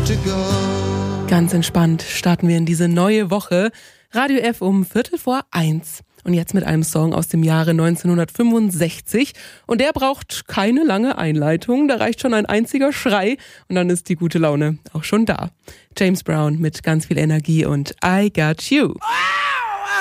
to go. Ganz entspannt starten wir in diese neue Woche. Radio F um 1:45. Und jetzt mit einem Song aus dem Jahre 1965. Und der braucht keine lange Einleitung. Da reicht schon ein einziger Schrei. Und dann ist die gute Laune auch schon da. James Brown mit ganz viel Energie und I Got You.